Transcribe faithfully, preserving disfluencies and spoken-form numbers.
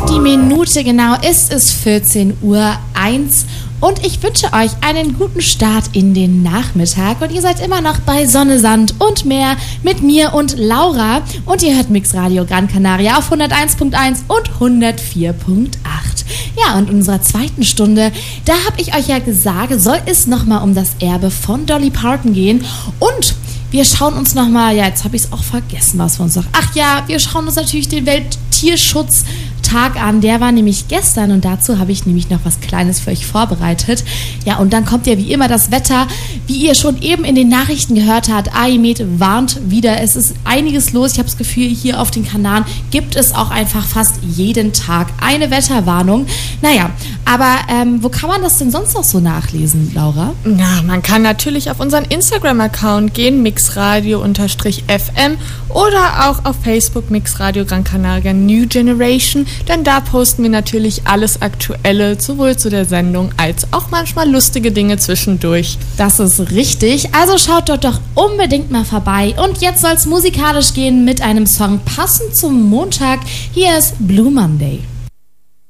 Auf die Minute genau ist es vierzehn Uhr eins und ich wünsche euch einen guten Start in den Nachmittag und ihr seid immer noch bei Sonne, Sand und Meer mit mir und Laura und ihr hört Mix Radio Gran Canaria auf hunderteins Komma eins und hundertvier Komma acht. Ja, und in unserer zweiten Stunde, da habe ich euch ja gesagt, soll es nochmal um das Erbe von Dolly Parton gehen und wir schauen uns nochmal, ja, jetzt habe ich es auch vergessen, was wir uns noch... Ach ja, wir schauen uns natürlich den Welttierschutztag an. Der war nämlich gestern und dazu habe ich nämlich noch was Kleines für euch vorbereitet. Ja, und dann kommt ja wie immer das Wetter. Wie ihr schon eben in den Nachrichten gehört habt, AEMET warnt wieder. Es ist einiges los. Ich habe das Gefühl, hier auf den Kanaren gibt es auch einfach fast jeden Tag eine Wetterwarnung. Naja, aber ähm, wo kann man das denn sonst noch so nachlesen, Laura? Na, man kann natürlich auf unseren Instagram-Account gehen, mixradio-F M oder auch auf Facebook Mixradio Gran Canaria New Generation, denn da posten wir natürlich alles Aktuelle, sowohl zu der Sendung als auch manchmal lustige Dinge zwischendurch. Das ist richtig, also schaut dort doch unbedingt mal vorbei und jetzt soll es musikalisch gehen mit einem Song passend zum Montag. Hier ist Blue Monday.